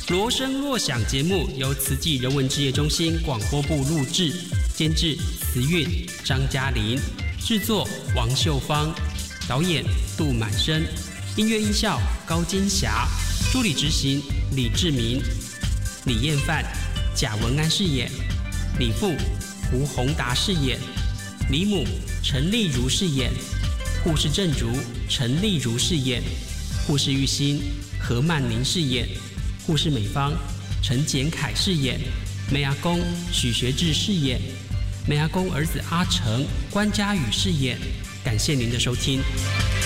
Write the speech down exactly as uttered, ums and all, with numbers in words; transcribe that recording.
罗声若响节目由慈济人文志业中心广播部录制，监制慈韵、张嘉玲，制作王秀芳，导演杜满生，音乐音效高金霞，助理执行李志明、李彦范、贾文安饰演，李富、胡宏达饰演，李母陈丽如饰演，护士正竹陈丽如饰演，护士玉心何曼宁饰演，护士美芳陈简凯饰演，梅阿公许学志饰演，梅阿公儿子阿成关嘉宇饰演。感谢您的收听。